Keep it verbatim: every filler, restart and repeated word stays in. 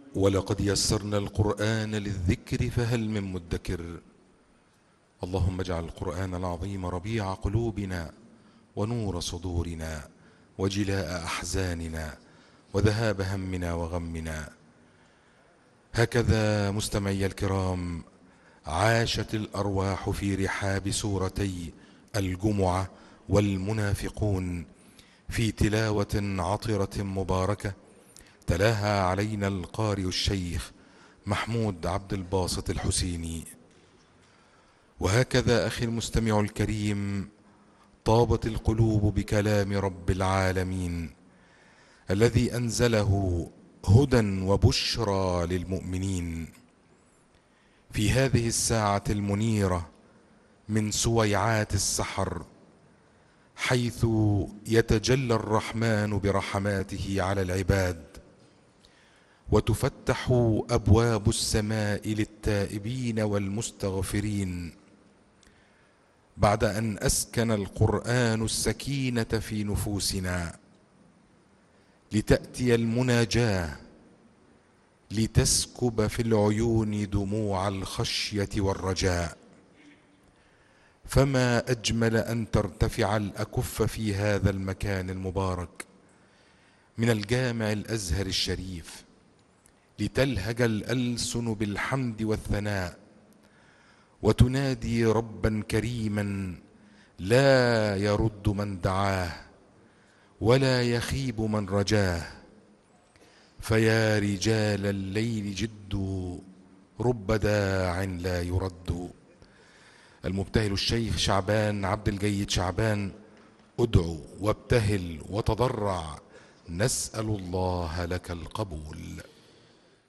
ولقد يسرنا القرآن للذكر فهل من مدكر. اللهم اجعل القرآن العظيم ربيع قلوبنا ونور صدورنا وجلاء أحزاننا وذهاب همنا وغمنا. هكذا مستمعي الكرام عاشت الأرواح في رحاب سورتي الجمعة والمنافقون في تلاوة عطرة مباركة تلاها علينا القارئ الشيخ محمود عبد الباسط الحسيني. وهكذا أخي المستمع الكريم طابت القلوب بكلام رب العالمين الذي أنزله هدى وبشرى للمؤمنين في هذه الساعة المنيرة من سويعات السحر، حيث يتجلى الرحمن برحماته على العباد وتفتح أبواب السماء للتائبين والمستغفرين، بعد أن أسكن القرآن السكينة في نفوسنا لتأتي المناجاة لتسكب في العيون دموع الخشية والرجاء. فما أجمل أن ترتفع الأكف في هذا المكان المبارك من الجامع الأزهر الشريف لتلهج الألسن بالحمد والثناء وتنادي ربا كريما لا يرد من دعاه ولا يخيب من رجاه. فيا رجال الليل جدوا رب داع لا يرد. المبتهل الشيخ شعبان عبد الجيد شعبان: ادعو وابتهل وتضرع، نسأل الله لك القبول.